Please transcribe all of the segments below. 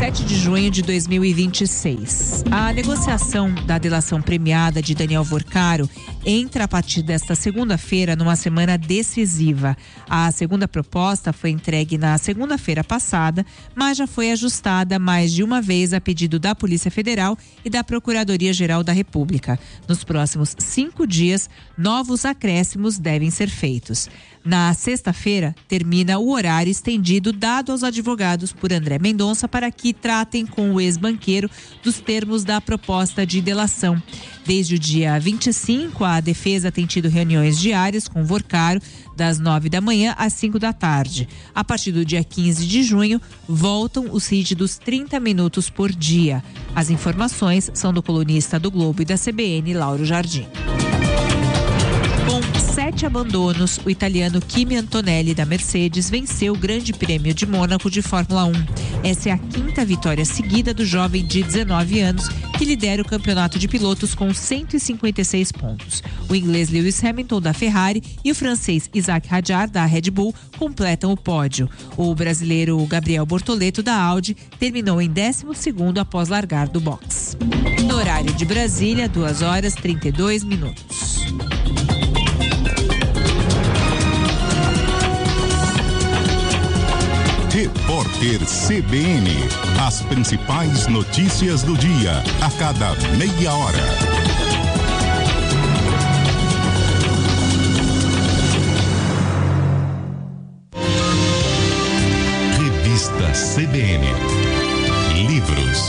7 de junho de 2026. A negociação da delação premiada de Daniel Vorcaro entra a partir desta segunda-feira numa semana decisiva. A segunda proposta foi entregue na segunda-feira passada, mas já foi ajustada mais de uma vez a pedido da Polícia Federal e da Procuradoria-Geral da República. Nos próximos 5 dias, novos acréscimos devem ser feitos. Na sexta-feira, termina o horário estendido dado aos advogados por André Mendonça para que tratem com o ex-banqueiro dos termos da proposta de delação. Desde o dia 25, a defesa tem tido reuniões diárias com Vorcaro, das 9 da manhã às 5 da tarde. A partir do dia 15 de junho, voltam os rígidos 30 minutos por dia. As informações são do colunista do Globo e da CBN, Lauro Jardim. Com 7 abandonos, o italiano Kimi Antonelli da Mercedes venceu o Grande Prêmio de Mônaco de Fórmula 1. Essa é a 5ª vitória seguida do jovem de 19 anos, que lidera o campeonato de pilotos com 156 pontos. O inglês Lewis Hamilton da Ferrari e o francês Isaac Hadjar da Red Bull completam o pódio. O brasileiro Gabriel Bortoleto da Audi terminou em 12º após largar do box. No horário de Brasília, 2h32. Repórter CBN. As principais notícias do dia, a cada meia hora. Revista CBN. Livros.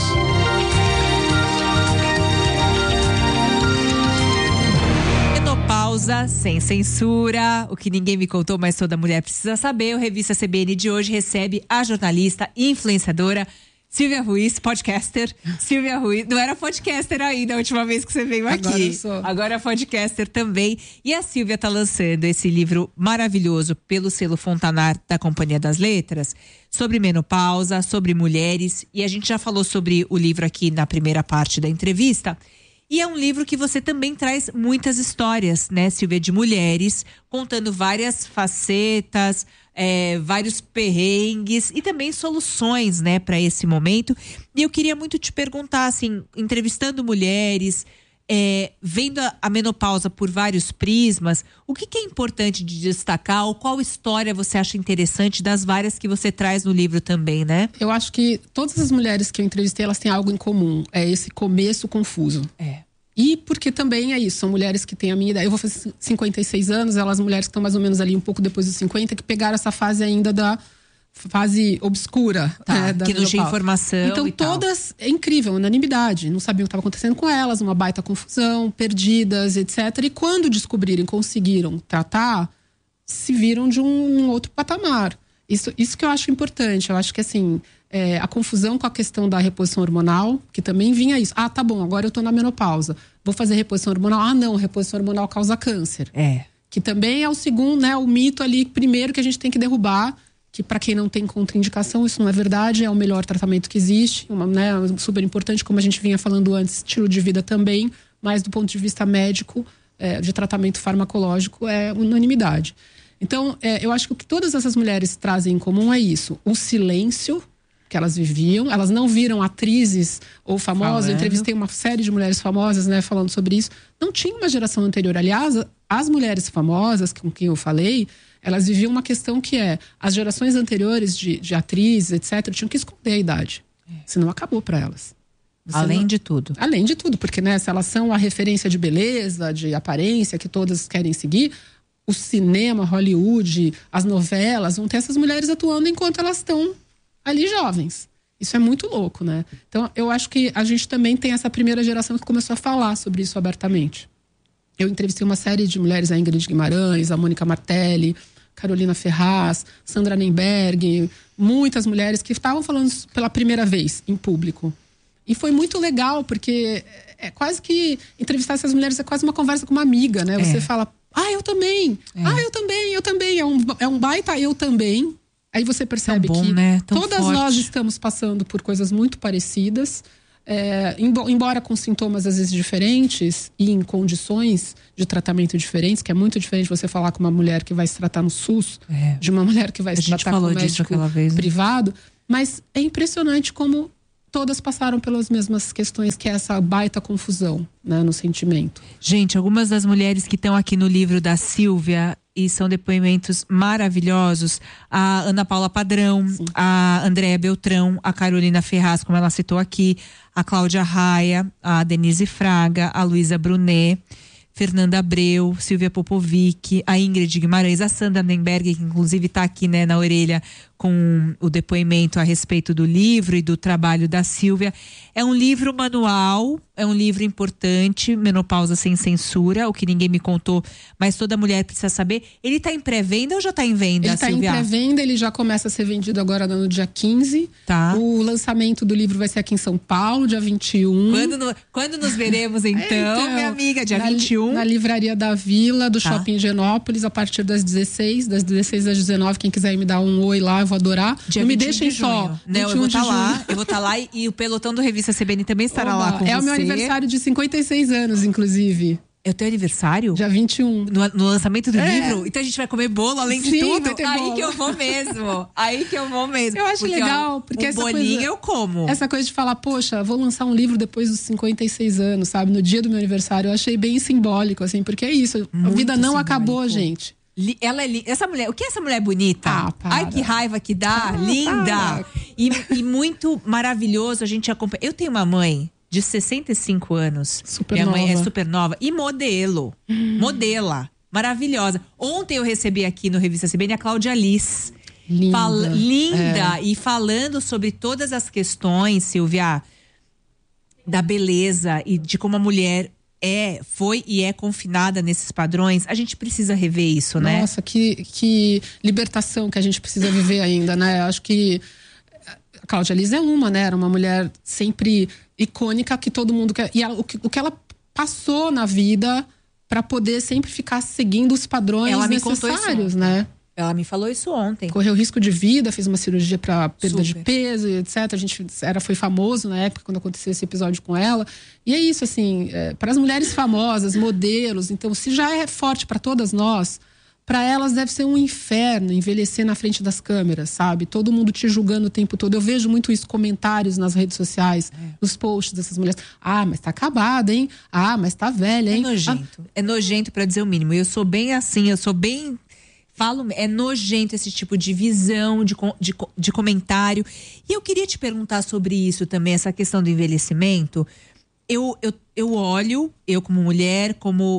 Menopausa sem censura, o que ninguém me contou, mas toda mulher precisa saber. O Revista CBN de hoje recebe a jornalista e influenciadora Silvia Ruiz, podcaster. Silvia Ruiz, não era podcaster ainda a última vez que você veio aqui. Agora eu sou. Agora é podcaster também. E a Silvia está lançando esse livro maravilhoso pelo selo Fontanar da Companhia das Letras, sobre menopausa, sobre mulheres. E a gente já falou sobre o livro aqui na primeira parte da entrevista. E é um livro que você também traz muitas histórias, né, Silvia, de mulheres, contando várias facetas, vários perrengues e também soluções, né, para esse momento. E eu queria muito te perguntar, assim, entrevistando mulheres, vendo a menopausa por vários prismas, o que é importante de destacar ou qual história você acha interessante das várias que você traz no livro também, né? Eu acho que todas as mulheres que eu entrevistei, elas têm algo em comum. É esse começo confuso. E porque também é isso, são mulheres que têm a minha idade. Eu vou fazer 56 anos, elas mulheres que estão mais ou menos ali um pouco depois dos 50, que pegaram essa fase ainda da fase obscura, da que não tinha informação. Então todas, é incrível, unanimidade, não sabiam o que estava acontecendo com elas, uma baita confusão, perdidas, etc. E quando descobrirem, conseguiram tratar, se viram de um outro patamar. Isso que eu acho importante. Eu acho que assim, a confusão com a questão da reposição hormonal, que também vinha isso. Ah, tá bom, agora eu tô na menopausa, vou fazer reposição hormonal. Ah, não, reposição hormonal causa câncer. Que também é o segundo, né, o mito ali, primeiro que a gente tem que derrubar, que para quem não tem contraindicação, isso não é verdade, é o melhor tratamento que existe, né, super importante, como a gente vinha falando antes, estilo de vida também, mas do ponto de vista médico, de tratamento farmacológico, é unanimidade. Então, eu acho que o que todas essas mulheres trazem em comum é isso, o silêncio que elas viviam, elas não viram atrizes ou famosas, eu entrevistei uma série de mulheres famosas, né, falando sobre isso, não tinha uma geração anterior, aliás, as mulheres famosas com quem eu falei, elas viviam uma questão que as gerações anteriores de atrizes, etc., tinham que esconder a idade. Senão acabou para elas. Além de tudo. Além de tudo, porque né, se elas são a referência de beleza, de aparência que todas querem seguir, o cinema, Hollywood, as novelas, vão ter essas mulheres atuando enquanto elas estão ali jovens. Isso é muito louco, né? Então, eu acho que a gente também tem essa primeira geração que começou a falar sobre isso abertamente. Eu entrevistei uma série de mulheres, a Ingrid Guimarães, a Mônica Martelli, Carolina Ferraz, Sandra Nemberg, muitas mulheres que estavam falando pela primeira vez em público. E foi muito legal, porque é quase que entrevistar essas mulheres é quase uma conversa com uma amiga, né? Você fala, eu também, eu também. É um baita eu também. Aí você percebe que né? todas forte. Nós estamos passando por coisas muito parecidas. Embora com sintomas às vezes diferentes e em condições de tratamento diferentes, que é muito diferente você falar com uma mulher que vai se tratar no SUS de uma mulher que vai se tratar com um médico privado. Mas é impressionante como todas passaram pelas mesmas questões, que é essa baita confusão, né, no sentimento. Gente, algumas das mulheres que estão aqui no livro da Sílvia, e são depoimentos maravilhosos, a Ana Paula Padrão, sim, a Andréa Beltrão, a Carolina Ferraz, como ela citou aqui, a Cláudia Raia, a Denise Fraga, a Luísa Brunet, Fernanda Abreu, Silvia Popovic, a Ingrid Guimarães, a Sandra Nemberg, que inclusive está aqui, né, na orelha com o depoimento a respeito do livro e do trabalho da Sílvia. É um livro manual, é um livro importante, Menopausa Sem Censura, o que ninguém me contou, mas toda mulher precisa saber. Ele está em pré-venda ou já está em venda, Ele está em pré-venda, ele já começa a ser vendido agora no dia 15. Tá. O lançamento do livro vai ser aqui em São Paulo, dia 21. Quando nos veremos então, minha amiga? Dia 21? Na Livraria da Vila, do Shopping Higienópolis, a partir das 16 às 19, quem quiser me dar um oi lá, eu vou adorar. Dia não me deixem só. Não, eu vou estar lá. Eu vou estar lá e o pelotão do Revista CBN também estará lá com você. É o meu aniversário de 56 anos, inclusive. É o teu aniversário? Dia 21. No lançamento do livro? Então a gente vai comer bolo além de tudo? Vai ter bolo. Aí que eu vou mesmo. Aí que eu vou mesmo. Eu acho legal, porque essa bolinho coisa, eu como. Essa coisa de falar, poxa, vou lançar um livro depois dos 56 anos, sabe? No dia do meu aniversário. Eu achei bem simbólico, assim, porque é isso. Muito a vida não simbólico. Acabou, gente. Ela é linda. Essa mulher, o que é essa mulher bonita? Para. Ai, que raiva que dá. Linda. E muito maravilhoso a gente acompanha. Eu tenho uma mãe de 65 anos. Super Minha nova. mãe é super nova. E modelo. Modela. Maravilhosa. Ontem eu recebi aqui no Revista CBN a Cláudia Liz. Linda. E falando sobre todas as questões, Sílvia, da beleza e de como a mulher foi e é confinada nesses padrões. A gente precisa rever isso, né? Nossa, que libertação que a gente precisa viver ainda, né? Acho que a Cláudia Liz é uma, né? Era uma mulher sempre icônica que todo mundo quer. E o que ela passou na vida para poder sempre ficar seguindo os padrões necessários, né? Ela me falou isso ontem. Correu risco de vida, fez uma cirurgia para perda de peso, etc. A gente foi famoso na época quando aconteceu esse episódio com ela. E é isso, assim, para as mulheres famosas, modelos. Então, se já é forte para todas nós, para elas deve ser um inferno envelhecer na frente das câmeras, sabe? Todo mundo te julgando o tempo todo. Eu vejo muito isso, comentários nas redes sociais, nos posts dessas mulheres. Ah, mas tá acabada, hein? Ah, mas tá velha, hein? É nojento. É nojento, para dizer o mínimo. Eu sou bem assim, é nojento esse tipo de visão, de comentário. E eu queria te perguntar sobre isso também, essa questão do envelhecimento. Eu olho, eu como mulher,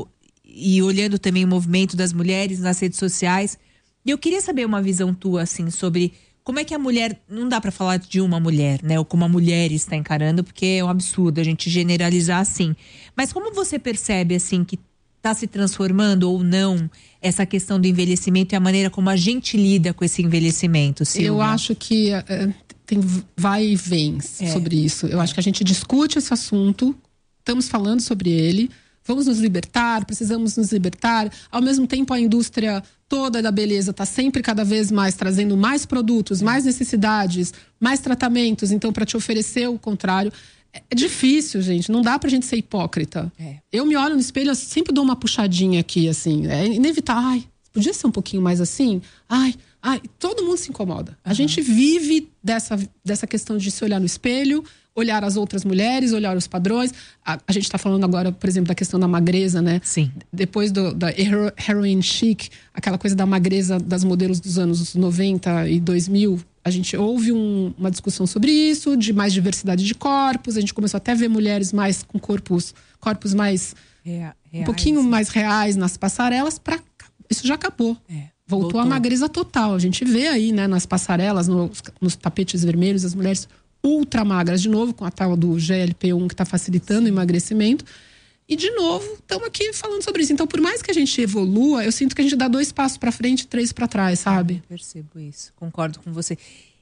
e olhando também o movimento das mulheres nas redes sociais. E eu queria saber uma visão tua, assim, sobre como é que a mulher... Não dá pra falar de uma mulher, né? Ou como a mulher está encarando, porque é um absurdo a gente generalizar assim. Mas como você percebe, assim, que está se transformando ou não essa questão do envelhecimento e a maneira como a gente lida com esse envelhecimento, Sílvia? Eu acho que tem vai e vem sobre isso. Eu acho que a gente discute esse assunto, estamos falando sobre ele, vamos nos libertar, precisamos nos libertar. Ao mesmo tempo, a indústria toda da beleza está sempre cada vez mais trazendo mais produtos, mais necessidades, mais tratamentos. Então, para te oferecer o contrário... É difícil, gente. Não dá pra gente ser hipócrita. Eu me olho no espelho, eu sempre dou uma puxadinha aqui, assim. É inevitável. Ai, podia ser um pouquinho mais assim? Ai, todo mundo se incomoda. A gente vive dessa questão de se olhar no espelho, olhar as outras mulheres, olhar os padrões. A gente tá falando agora, por exemplo, da questão da magreza, né? Sim. Depois da heroin chic, aquela coisa da magreza das modelos dos anos 90 e 2000... A gente houve uma discussão sobre isso, de mais diversidade de corpos. A gente começou até a ver mulheres mais com corpos mais... reais, um pouquinho mais reais nas passarelas. Isso já acabou. Voltou a magreza total. A gente vê aí, né, nas passarelas, nos tapetes vermelhos, as mulheres ultra magras. De novo, com a tal do GLP-1 que está facilitando o emagrecimento. E, de novo, estamos aqui falando sobre isso. Então, por mais que a gente evolua, eu sinto que a gente dá 2 passos para frente e 3 para trás, sabe? Eu percebo isso. Concordo com você.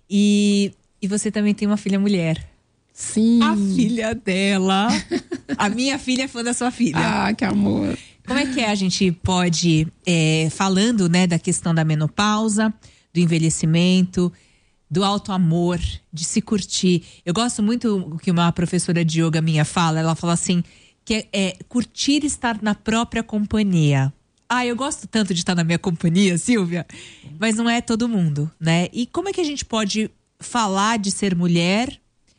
E você também tem uma filha mulher. Sim. A filha dela. A minha filha é fã da sua filha. Ah, que amor. Como é que a gente pode, falando, né, da questão da menopausa, do envelhecimento, do auto-amor, de se curtir. Eu gosto muito do que uma professora de yoga minha fala. Ela fala assim... que é curtir estar na própria companhia. Eu gosto tanto de estar na minha companhia, Sílvia, mas não é todo mundo, né? E como é que a gente pode falar de ser mulher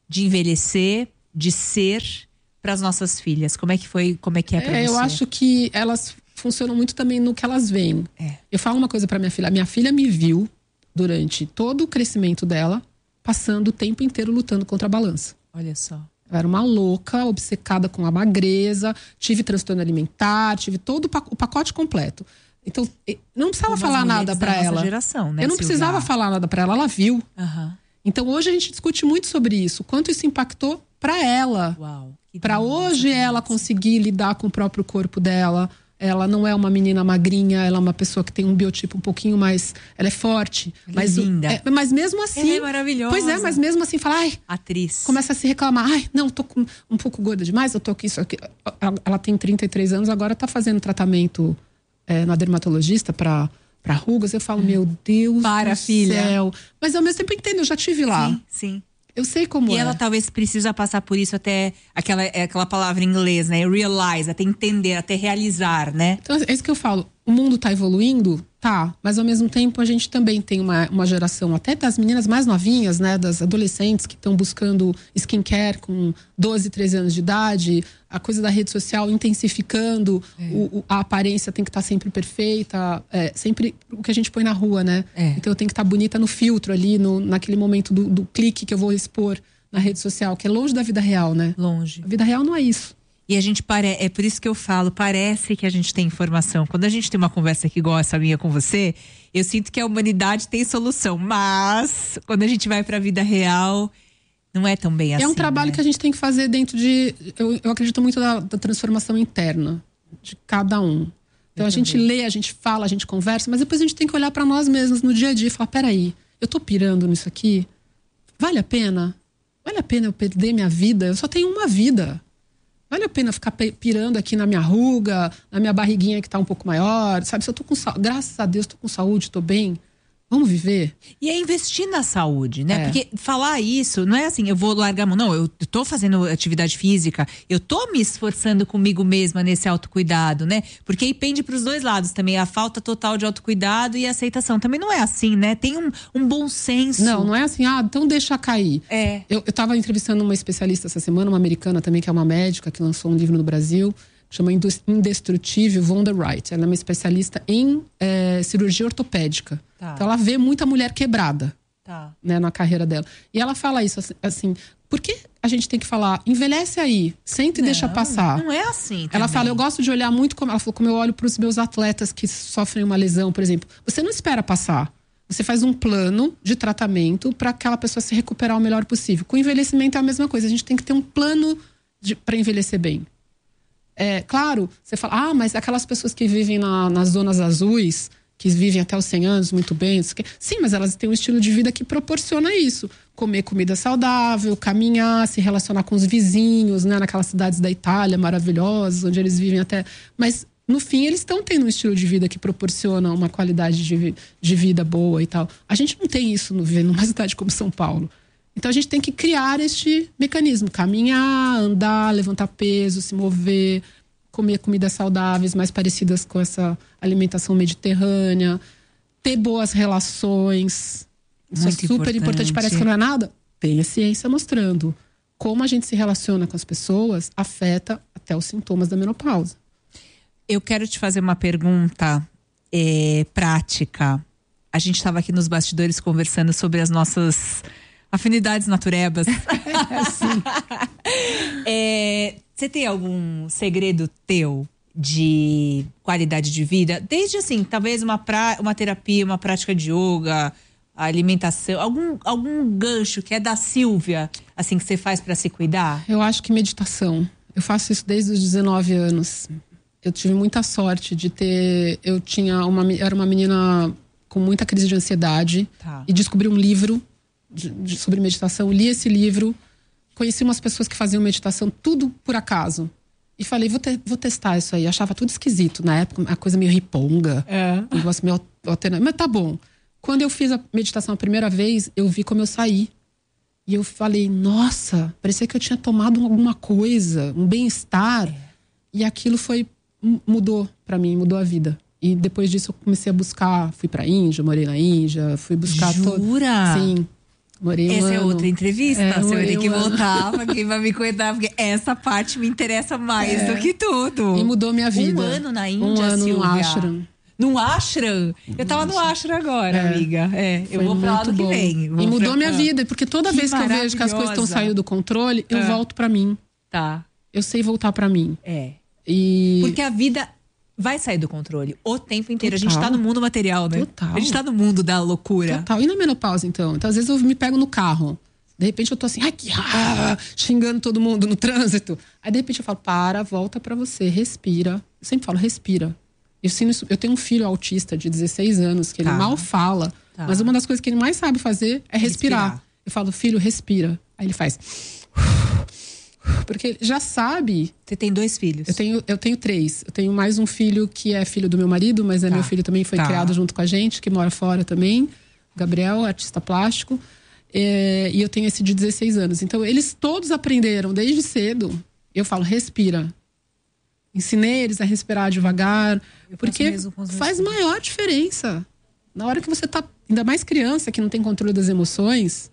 de envelhecer, de ser para as nossas filhas? Como é que foi, como é que é para você? Eu acho que elas funcionam muito também no que elas veem. Eu falo uma coisa para minha filha. Minha filha me viu durante todo o crescimento dela, passando o tempo inteiro lutando contra a balança. Olha só. Eu era uma louca, obcecada com a magreza, tive transtorno alimentar, tive todo o pacote completo. Então, não precisava falar nada para ela. Geração, né, eu não Silvia? precisava falar nada para ela viu. Uhum. Então, hoje a gente discute muito sobre isso. Quanto isso impactou para ela. Para hoje ela conseguir lidar com o próprio corpo dela. Ela não é uma menina magrinha, ela é uma pessoa que tem um biotipo um pouquinho mais... Ela é forte. Ela é linda. Mas mesmo assim... Ela é maravilhosa. Pois é, mas mesmo assim fala... Atriz. Começa a se reclamar. Não, tô um pouco gorda demais, eu tô aqui, isso aqui. Ela tem 33 anos, agora tá fazendo tratamento na dermatologista para rugas. Eu falo, meu Deus do céu. Mas ao mesmo tempo eu entendo, eu já tive lá. Sim. Eu sei como E ela talvez precisa passar por isso até aquela palavra em inglês, né? Realize, até entender, até realizar, né? Então é isso que eu falo. O mundo tá evoluindo? Tá. Mas ao mesmo tempo a gente também tem uma geração até das meninas mais novinhas, né? Das adolescentes que estão buscando skincare com 12, 13 anos de idade. A coisa da rede social intensificando. A aparência tem que estar sempre perfeita. Sempre o que a gente põe na rua, né? Então eu tenho que estar bonita no filtro ali, naquele momento do clique que eu vou expor na rede social. Que é longe da vida real, né? Longe. A vida real não é isso. E a gente é por isso que eu falo, parece que a gente tem informação. Quando a gente tem uma conversa aqui igual essa minha com você, eu sinto que a humanidade tem solução. Mas, quando a gente vai pra vida real, não é tão bem assim. É um trabalho, né? que a gente tem que fazer dentro de... Eu acredito muito da transformação interna de cada um. Então a gente lê, a gente fala, a gente conversa, mas depois a gente tem que olhar pra nós mesmos no dia a dia e falar, peraí, eu tô pirando nisso aqui? Vale a pena? Vale a pena eu perder minha vida? Eu só tenho uma vida. Vale a pena ficar pirando aqui na minha ruga, na minha barriguinha que tá um pouco maior, sabe? Se eu tô com saúde, graças a Deus, tô com saúde, tô bem. Vamos viver? E é investir na saúde, né? Porque falar isso não é assim, eu vou largar a mão. Não, eu tô fazendo atividade física, eu tô me esforçando comigo mesma nesse autocuidado, né? Porque aí pende pros dois lados também, a falta total de autocuidado e a aceitação. Também não é assim, né? Tem um bom senso. Não é assim, então deixa cair. Eu tava entrevistando uma especialista essa semana, uma americana também, que é uma médica, que lançou um livro no Brasil, chama Indestrutível, Von der Wright. Ela é uma especialista em cirurgia ortopédica. Então ela vê muita mulher quebrada, né, na carreira dela. E ela fala isso assim, por que a gente tem que falar, envelhece aí, senta e deixa passar? Não é assim. Ela fala, eu gosto de olhar muito, ela falou, como eu olho para os meus atletas que sofrem uma lesão, por exemplo. Você não espera passar. Você faz um plano de tratamento para aquela pessoa se recuperar o melhor possível. Com o envelhecimento é a mesma coisa. A gente tem que ter um plano para envelhecer bem. Claro, você fala, mas aquelas pessoas que vivem nas zonas azuis, que vivem até os 100 anos muito bem. Sim, mas elas têm um estilo de vida que proporciona isso. Comer comida saudável, caminhar, se relacionar com os vizinhos, né? Naquelas cidades da Itália maravilhosas, onde eles vivem até... Mas, no fim, eles estão tendo um estilo de vida que proporciona uma qualidade de vida boa e tal. A gente não tem isso vivendo numa cidade como São Paulo. Então, a gente tem que criar este mecanismo. Caminhar, andar, levantar peso, se mover... comer comidas saudáveis, mais parecidas com essa alimentação mediterrânea, ter boas relações. Isso muito é super importante. Parece que não é nada. Tem a ciência mostrando como a gente se relaciona com as pessoas afeta até os sintomas da menopausa. Eu quero te fazer uma pergunta prática. A gente estava aqui nos bastidores conversando sobre as nossas afinidades naturebas. Sim. Você tem algum segredo teu de qualidade de vida? Desde assim, talvez uma terapia, uma prática de yoga, alimentação, algum gancho que é da Silvia, assim, que você faz para se cuidar? Eu acho que meditação. Eu faço isso desde os 19 anos. Eu tive muita sorte de ter... era uma menina com muita crise de ansiedade e descobri um livro sobre meditação, li esse livro, conheci umas pessoas que faziam meditação, tudo por acaso. E falei, vou testar isso aí. Achava tudo esquisito. Na época, a coisa meio riponga. Um negócio meio alternativo. Mas tá bom. Quando eu fiz a meditação a primeira vez, eu vi como eu saí. E eu falei, nossa, parecia que eu tinha tomado alguma coisa, um bem-estar. E aquilo mudou pra mim, mudou a vida. E depois disso eu comecei a buscar, fui pra Índia, morei na Índia, fui buscar... Jura? Sim. Morei um Essa é ano. outra entrevista, você vai ter que morei um ano. voltar pra quem vai me contar, porque essa parte me interessa mais do que tudo. E mudou minha vida. Um ano na Índia, Um ano Silvia. no ashram. Num ashram? Eu tava no ashram agora, amiga. Eu Foi vou pra lá muito do que bom. vem. E mudou minha vida, porque toda Que vez que eu vejo que as coisas estão maravilhosa. saindo do controle, eu volto pra mim. Tá. Eu sei voltar pra mim. E... Porque a vida vai sair do controle o tempo inteiro. Total. A gente tá no mundo material, né? Total. A gente tá no mundo da loucura. Total. E na menopausa, então? Então, às vezes eu me pego no carro. De repente eu tô assim, ai, que raiva, xingando todo mundo no trânsito. Aí de repente eu falo, volta pra você, respira. Eu sempre falo, respira. Eu tenho um filho autista de 16 anos, que ele mal fala. Mas uma das coisas que ele mais sabe fazer é respirar. Eu falo, filho, respira. Aí ele faz... Porque ele já sabe... Você tem 2 filhos? Eu tenho 3. Eu tenho mais um filho que é filho do meu marido, mas meu filho também foi criado junto com a gente, que mora fora também. Gabriel, artista plástico. E eu tenho esse de 16 anos. Então, eles todos aprenderam desde cedo. Eu falo, respira. Ensinei eles a respirar devagar. Porque faz maior diferença. Na hora que você tá... Ainda mais criança, que não tem controle das emoções.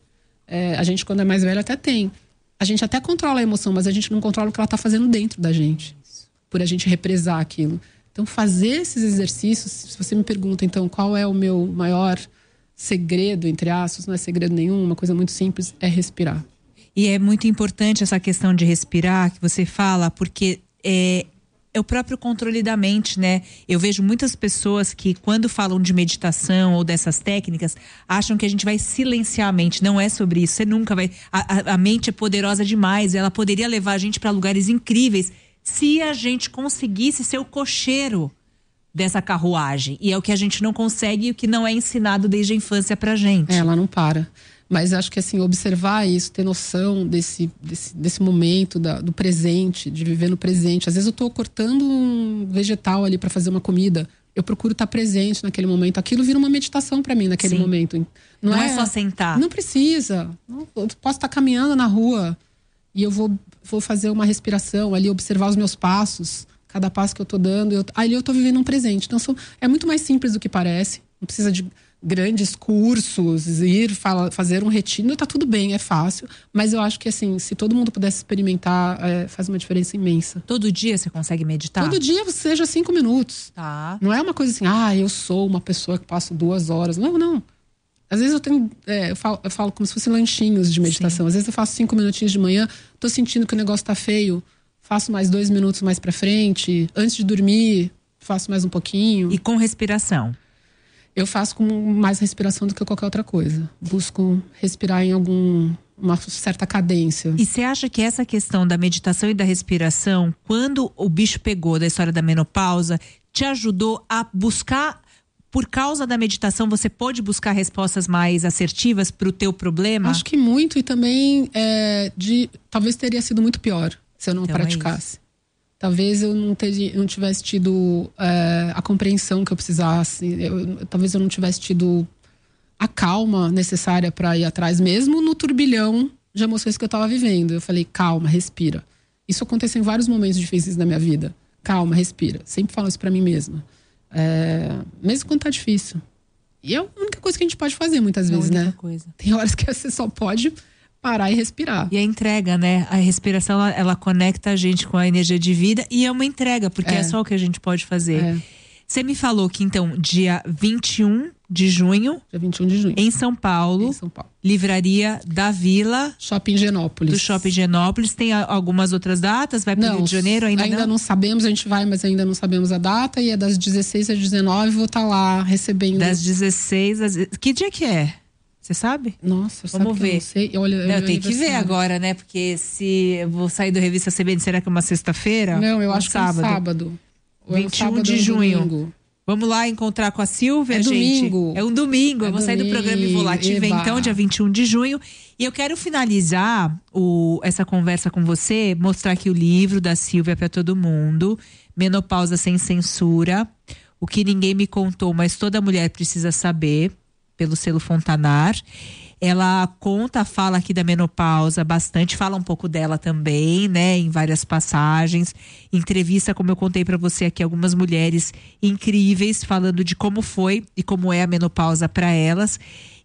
A gente, quando é mais velho, até tem. A gente até controla a emoção, mas a gente não controla o que ela tá fazendo dentro da gente. Por a gente represar aquilo. Então, fazer esses exercícios... Se você me pergunta, então, qual é o meu maior... segredo, entre aspas, não é segredo nenhum, uma coisa muito simples, é respirar. E é muito importante essa questão de respirar que você fala, porque é o próprio controle da mente, né? Eu vejo muitas pessoas que, quando falam de meditação ou dessas técnicas, acham que a gente vai silenciar a mente. Não é sobre isso. Você nunca vai... A mente é poderosa demais. Ela poderia levar a gente para lugares incríveis se a gente conseguisse ser o cocheiro dessa carruagem. E é o que a gente não consegue e o que não é ensinado desde a infância pra gente. Ela não para. Mas acho que assim, observar isso, ter noção desse momento, do presente, de viver no presente. Às vezes eu tô cortando um vegetal ali pra fazer uma comida. Eu procuro estar presente naquele momento. Aquilo vira uma meditação pra mim naquele momento. Não é só sentar. Não precisa. Eu posso estar caminhando na rua e eu vou fazer uma respiração ali, observar os meus passos. Cada passo que eu tô dando, ali eu tô vivendo um presente. Então, é muito mais simples do que parece. Não precisa de grandes cursos, fazer um retiro. Tá tudo bem, é fácil. Mas eu acho que, assim, se todo mundo pudesse experimentar, faz uma diferença imensa. Todo dia você consegue meditar? Todo dia, seja 5 minutos. Tá. Não é uma coisa assim, eu sou uma pessoa que passo 2 horas. Não. Às vezes eu tenho... eu falo como se fossem lanchinhos de meditação. Sim. Às vezes eu faço 5 minutinhos de manhã, tô sentindo que o negócio tá feio. Faço mais 2 minutos mais pra frente. Antes de dormir, faço mais um pouquinho. E com respiração? Eu faço com mais respiração do que qualquer outra coisa. Busco respirar em uma certa cadência. E você acha que essa questão da meditação e da respiração, quando o bicho pegou da história da menopausa, te ajudou a buscar... Por causa da meditação, você pode buscar respostas mais assertivas pro teu problema? Acho que muito. E também talvez teria sido muito pior se eu não praticasse. Talvez eu não tivesse tido a compreensão que eu precisasse. Talvez eu não tivesse tido a calma necessária para ir atrás, mesmo no turbilhão de emoções que eu estava vivendo. Eu falei, calma, respira. Isso aconteceu em vários momentos difíceis da minha vida. Calma, respira. Sempre falo isso para mim mesma. Mesmo quando tá difícil. E é a única coisa que a gente pode fazer muitas vezes, né? Tem horas que você só pode parar e respirar. E a entrega, né? A respiração, ela conecta a gente com a energia de vida e é uma entrega, porque é só o que a gente pode fazer. Você me falou que, então, dia 21 de junho... Dia 21 de junho. Em São Paulo. Em São Paulo. Livraria da Vila. Shopping Higienópolis. Do Shopping Higienópolis. Tem algumas outras datas? Vai para o Rio de Janeiro? Ainda não sabemos, a gente vai, mas ainda não sabemos a data. E é das 16 às 19, vou estar lá recebendo. Das 16 às... Que dia que é? Você sabe? Nossa, vamos ver. Eu não sei. Olha, eu tenho que ver agora, né? Porque se eu vou sair do Revista CBN, será que é uma sexta-feira? Não, eu acho que é um sábado. 21 de junho. Domingo. Vamos lá encontrar com a Silvia, gente. Domingo. É um domingo. Eu vou sair do programa e vou lá te ver, então, dia 21 de junho. E eu quero finalizar essa conversa com você, mostrar aqui o livro da Silvia para todo mundo. Menopausa Sem Censura. O que ninguém me contou, mas toda mulher precisa saber, pelo selo Fontanar. Ela fala aqui da menopausa bastante, fala um pouco dela também, né, em várias passagens. Entrevista, como eu contei pra você aqui, algumas mulheres incríveis falando de como foi e como é a menopausa pra elas.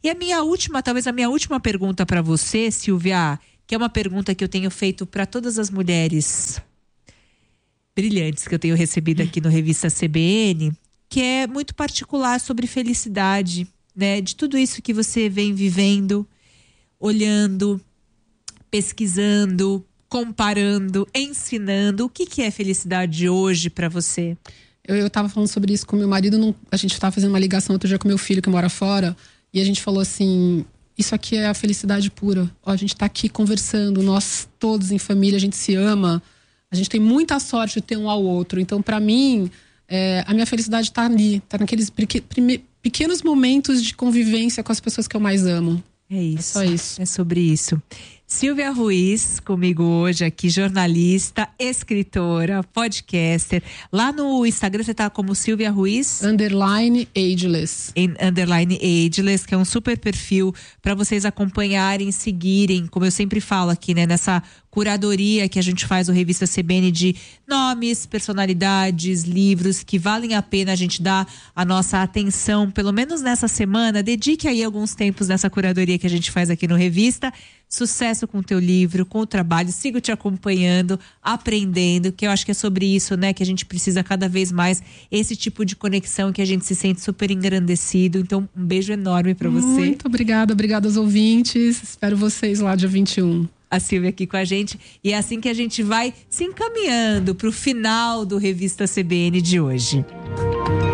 E talvez a minha última pergunta para você, Silvia, que é uma pergunta que eu tenho feito para todas as mulheres brilhantes que eu tenho recebido aqui no Revista CBN, que é muito particular sobre felicidade, né? De tudo isso que você vem vivendo, olhando, pesquisando, comparando, ensinando. O que é felicidade hoje para você? Eu estava falando sobre isso com meu marido, a gente estava fazendo uma ligação outro dia com meu filho que mora fora, e a gente falou assim, isso aqui é a felicidade pura. Ó, a gente está aqui conversando, nós todos em família, a gente se ama, a gente tem muita sorte de ter um ao outro. Então, para mim, a minha felicidade está ali, está naqueles pequenos momentos de convivência com as pessoas que eu mais amo. É isso. É só isso. É sobre isso. Silvia Ruiz, comigo hoje aqui, jornalista, escritora, podcaster. Lá no Instagram você tá como Silvia Ruiz? _ageless. _ageless, que é um super perfil para vocês acompanharem, seguirem, como eu sempre falo aqui, né? Nessa curadoria que a gente faz no Revista CBN de nomes, personalidades, livros que valem a pena a gente dar a nossa atenção, pelo menos nessa semana. Dedique aí alguns tempos nessa curadoria que a gente faz aqui no Revista. Sucesso com o teu livro, com o trabalho, sigo te acompanhando, aprendendo, que eu acho que é sobre isso, né, que a gente precisa cada vez mais, esse tipo de conexão que a gente se sente super engrandecido. Então, um beijo enorme pra você. Muito obrigada aos ouvintes, espero vocês lá dia 21. A Silvia aqui com a gente, e é assim que a gente vai se encaminhando pro final do Revista CBN de hoje.